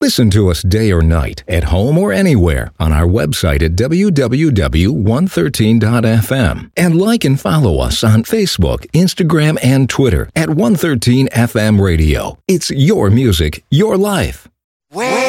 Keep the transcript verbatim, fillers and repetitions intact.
Listen to us day or night, at home or anywhere, on our website at w w w dot one thirteen dot f m. And like and follow us on Facebook, Instagram, and Twitter at one thirteen F M Radio. It's your music, your life. Where